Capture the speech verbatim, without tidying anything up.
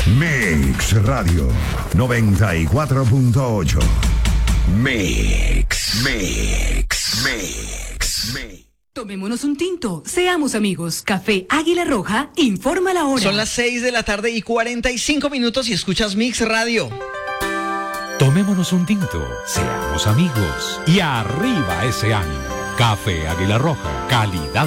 Mix Radio noventa y cuatro punto ocho. Mix, Mix, Mix, Mix. Tomémonos un tinto, seamos amigos. Café Águila Roja informa la hora. Son las seis de la tarde y cuarenta y cinco minutos y escuchas Mix Radio. Tomémonos un tinto, seamos amigos y arriba ese ánimo. Café Águila Roja, calidad